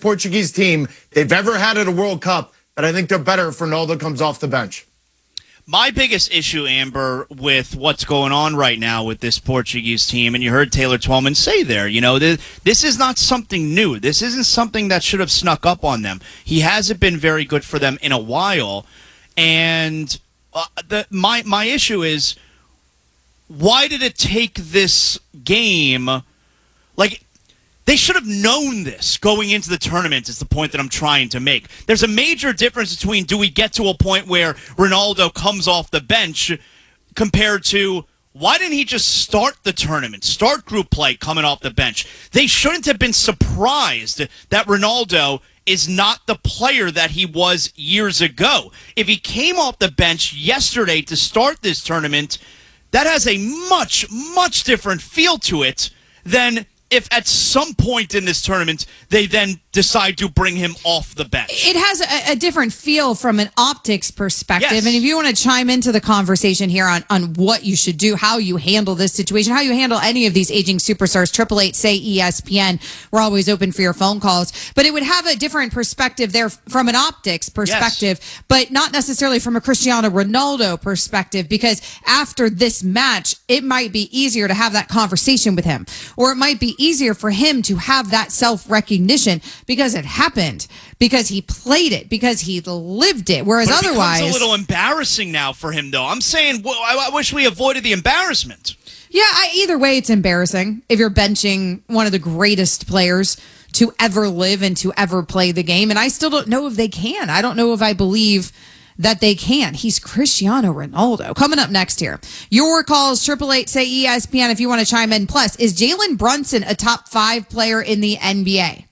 Portuguese team they've ever had at a World Cup, but I think they're better if Ronaldo comes off the bench. My biggest issue, Amber, with what's going on right now with this Portuguese team, and you heard Taylor Twellman say there, this is not something new. This isn't something that should have snuck up on them. He hasn't been very good for them in a while, and my issue is, why did it take this game? They should have known this going into the tournament is the point that I'm trying to make. There's a major difference between do we get to a point where Ronaldo comes off the bench compared to why didn't he just start the tournament, start group play coming off the bench? They shouldn't have been surprised that Ronaldo is not the player that he was years ago. If he came off the bench yesterday to start this tournament, that has a much, much different feel to it than if at some point in this tournament they then decide to bring him off the bench. It has a different feel from an optics perspective. Yes. And if you want to chime into the conversation here on what you should do, how you handle this situation, how you handle any of these aging superstars, 888-SAY-ESPN. We're always open for your phone calls. But it would have a different perspective there from an optics perspective, yes, but not necessarily from a Cristiano Ronaldo perspective, because after this match, it might be easier to have that conversation with him, or it might be easier for him to have that self-recognition because it happened, because he played it, because he lived it. Whereas but it otherwise, becomes a little embarrassing now for him, though. I'm saying, I wish we avoided the embarrassment. Yeah, either way, it's embarrassing if you're benching one of the greatest players to ever live and to ever play the game. And I still don't know if they can. I don't know if I believe that they can. He's Cristiano Ronaldo. Coming up next here, your calls, 888-SAY-ESPN if you want to chime in. Plus, is Jalen Brunson a top 5 player in the NBA?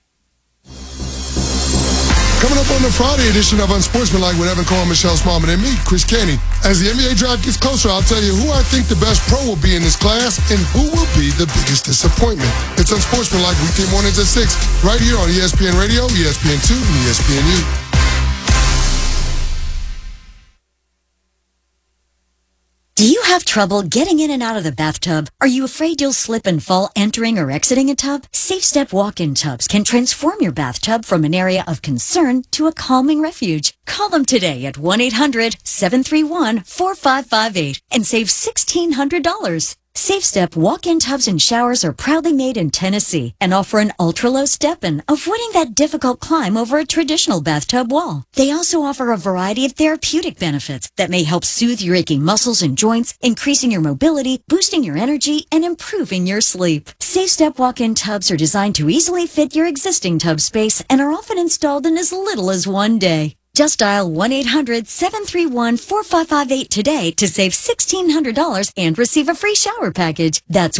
Coming up on the Friday edition of Unsportsmanlike with Evan Cohen, Michelle Smallman, and me, Chris Caney. As the NBA draft gets closer, I'll tell you who I think the best pro will be in this class and who will be the biggest disappointment. It's Unsportsmanlike weekday mornings at 6, right here on ESPN Radio, ESPN2, and ESPNU. Do you have trouble getting in and out of the bathtub? Are you afraid you'll slip and fall entering or exiting a tub? Safe Step walk-in tubs can transform your bathtub from an area of concern to a calming refuge. Call them today at 1-800-731-4558 and save $1,600. Safe Step walk-in tubs and showers are proudly made in Tennessee and offer an ultra-low step-in, avoiding that difficult climb over a traditional bathtub wall. They also offer a variety of therapeutic benefits that may help soothe your aching muscles and joints, increasing your mobility, boosting your energy, and improving your sleep. Safe Step walk-in tubs are designed to easily fit your existing tub space and are often installed in as little as 1 day. Just dial 1-800-731-4558 today to save $1,600 and receive a free shower package. That's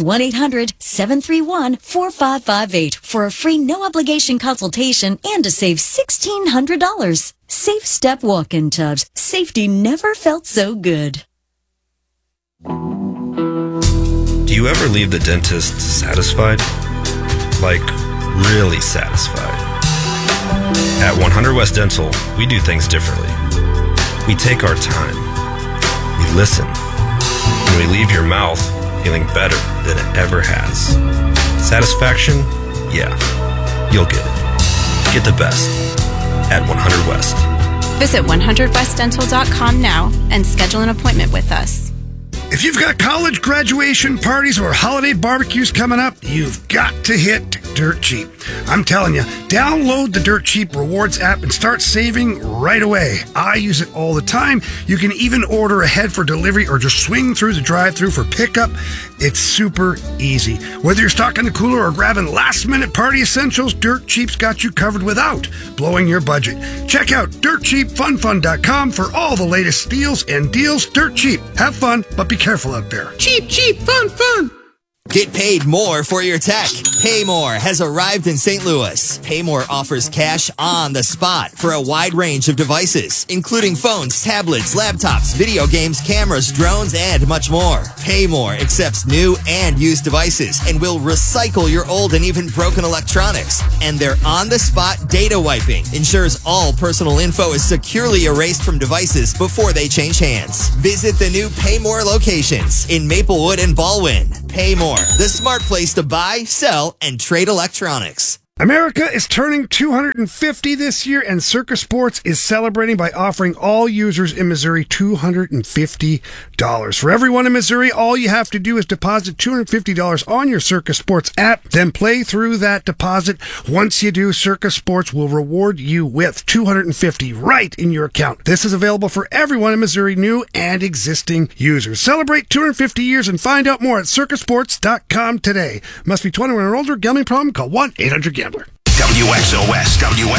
1-800-731-4558 for a free no-obligation consultation and to save $1,600. Safe Step walk-in tubs. Safety never felt so good. Do you ever leave the dentist satisfied? Like, really satisfied? At 100 West Dental, we do things differently. We take our time. We listen. And we leave your mouth feeling better than it ever has. Satisfaction? Yeah. You'll get it. Get the best at 100 West. Visit 100westdental.com now and schedule an appointment with us. If you've got college graduation parties or holiday barbecues coming up, you've got to hit Dirt Cheap. I'm telling you, download the Dirt Cheap Rewards app and start saving right away. I use it all the time. You can even order ahead for delivery or just swing through the drive-thru for pickup. It's super easy. Whether you're stocking the cooler or grabbing last-minute party essentials, Dirt Cheap's got you covered without blowing your budget. Check out DirtCheapFunFun.com for all the latest deals and deals. Dirt Cheap. Have fun, but be careful out there. Cheap, cheap, fun, fun. Get paid more for your tech. Paymore has arrived in St. Louis. Paymore offers cash on the spot for a wide range of devices, including phones, tablets, laptops, video games, cameras, drones, and much more. Paymore accepts new and used devices and will recycle your old and even broken electronics. And their on-the-spot data wiping ensures all personal info is securely erased from devices before they change hands. Visit the new Paymore locations in Maplewood and Baldwin. Paymore, the smart place to buy, sell, and trade electronics. America is turning 250 this year, and Circus Sports is celebrating by offering all users in Missouri $250. For everyone in Missouri, all you have to do is deposit $250 on your Circus Sports app, then play through that deposit. Once you do, Circus Sports will reward you with $250 right in your account. This is available for everyone in Missouri, new and existing users. Celebrate 250 years and find out more at circusports.com today. Must be 21 or older. Gambling problem? Call 1-800-GAMBLER. WXOS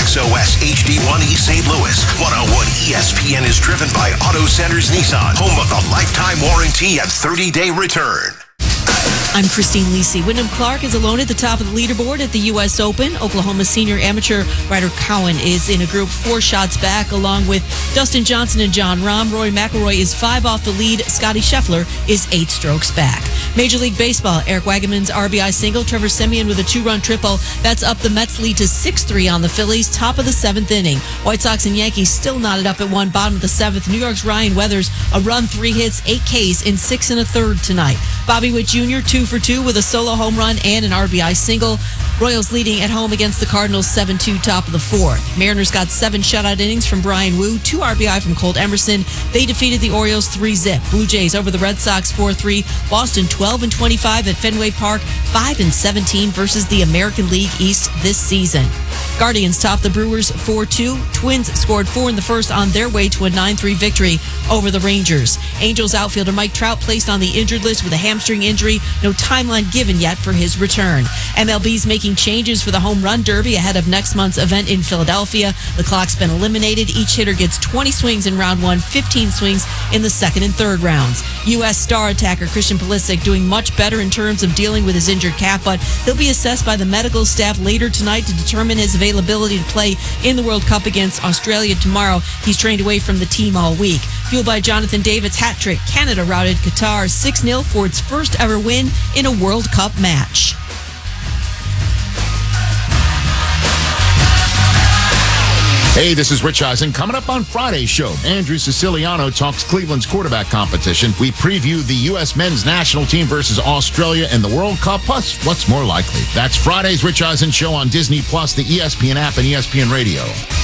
HD1 East St. Louis. 101 ESPN is driven by Auto Centers Nissan, home of the lifetime warranty and 30-day return. I'm Christine Lisi. Wyndham Clark is alone at the top of the leaderboard at the U.S. Open. Oklahoma senior amateur Ryder Cowan is in a group 4 shots back, along with Dustin Johnson and John Rahm. Rory McIlroy is 5 off the lead. Scotty Scheffler is 8 strokes back. Major League Baseball, Eric Wagaman's RBI single. Trevor Siemian with a 2-run triple. That's up the Mets' lead to 6-3 on the Phillies, top of the 7th inning. White Sox and Yankees still knotted up at 1, bottom of the 7th. New York's Ryan Weathers, a run, 3 hits, 8 Ks in 6 1/3 tonight. Bobby Witt Jr., 2 for 2 with a solo home run and an RBI single. Royals leading at home against the Cardinals 7-2, top of the 4th. Mariners got 7 shutout innings from Brian Wu, 2 RBI from Colt Emerson. They defeated the Orioles 3-zip. Blue Jays over the Red Sox 4-3. Boston 12-25 at Fenway Park, 5-17 versus the American League East this season. Guardians topped the Brewers 4-2. Twins scored 4 in the first on their way to a 9-3 victory over the Rangers. Angels outfielder Mike Trout placed on the injured list with a hamstring injury. No timeline given yet for his return. MLB's making changes for the Home Run Derby ahead of next month's event in Philadelphia. The clock's been eliminated. Each hitter gets 20 swings in round 1, 15 swings in the 2nd and 3rd rounds. U.S. star attacker Christian Pulisic doing much better in terms of dealing with his injured calf, but he'll be assessed by the medical staff later tonight to determine his availability to play in the World Cup against Australia tomorrow. He's trained away from the team all week. Fueled by Jonathan David's hat trick, Canada routed Qatar 6-0 for its first ever win in a World Cup match. Hey, this is Rich Eisen. Coming up on Friday's show, Andrew Siciliano talks Cleveland's quarterback competition. We preview the U.S. men's national team versus Australia in the World Cup, plus what's more likely. That's Friday's Rich Eisen show on Disney+, the ESPN app, and ESPN Radio.